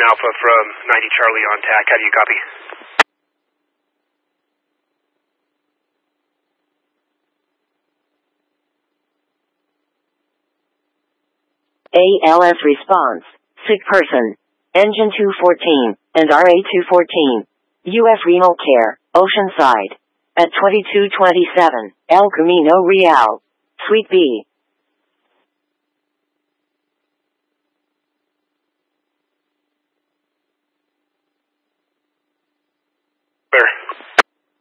Alpha from 90 Charlie on TAC. How do you copy? ALS response. Sick person. Engine 214 and RA 214. UF Renal Care, Oceanside. At 2227, El Camino Real. Suite B.